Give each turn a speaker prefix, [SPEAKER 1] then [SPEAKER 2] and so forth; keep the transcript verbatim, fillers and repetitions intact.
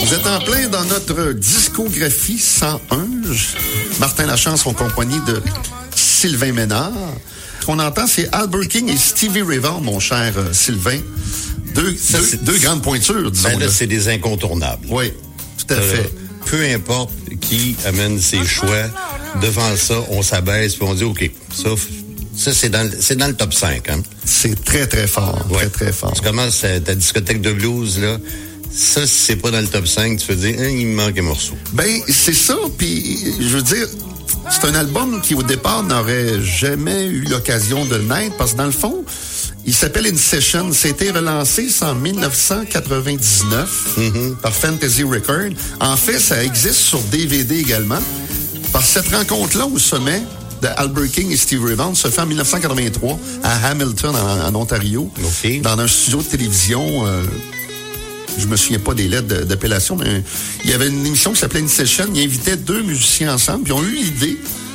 [SPEAKER 1] Vous êtes en plein dans notre discographie cent un. Martin Lachance en compagnie de Sylvain Ménard. Ce qu'on entend, c'est Albert King et Stevie Ray Vaughan, mon cher euh, Sylvain. Deux,
[SPEAKER 2] Ça,
[SPEAKER 1] deux, deux grandes pointures, disons.
[SPEAKER 2] Ben là,
[SPEAKER 1] là.
[SPEAKER 2] c'est des incontournables.
[SPEAKER 1] Oui, tout à
[SPEAKER 2] Euh,
[SPEAKER 1] fait.
[SPEAKER 2] Peu importe qui amène ses choix, devant ça, on s'abaisse puis on dit, OK, ça, ça c'est dans, le- c'est dans le top cinq. Hein?
[SPEAKER 1] C'est très, très fort.
[SPEAKER 2] Ouais.
[SPEAKER 1] Très, très fort.
[SPEAKER 2] Tu commences ta, ta discothèque de blues, là. Ça, si c'est pas dans le top cinq, tu peux dire, hein, il me manque un morceau.
[SPEAKER 1] Ben, c'est ça. Puis, je veux dire, c'est un album qui, au départ, n'aurait jamais eu l'occasion de naître parce que, dans le fond, il s'appelle In Session. C'était relancé en dix-neuf cent quatre-vingt-dix-neuf
[SPEAKER 2] Mm-hmm.
[SPEAKER 1] par Fantasy Records. En fait, ça existe sur D V D également. Parce que cette rencontre-là au sommet de Albert King et Stevie Ray Vaughan se fait en dix-neuf cent quatre-vingt-trois à Hamilton, en, en Ontario,
[SPEAKER 2] OK.
[SPEAKER 1] dans un studio de télévision. Euh, je me souviens pas des lettres de- d'appellation, mais il y avait une émission qui s'appelait In Session. Ils invitaient deux musiciens ensemble, puis ils ont eu l'idée